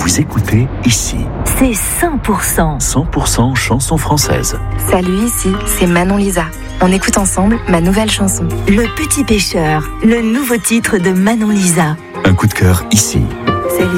Vous écoutez ici. C'est 100%. 100% chanson française. Salut, ici, c'est Manon Lisa. On écoute ensemble ma nouvelle chanson. Le Petit Pêcheur, le nouveau titre de Manon Lisa. Un coup de cœur ici. C'est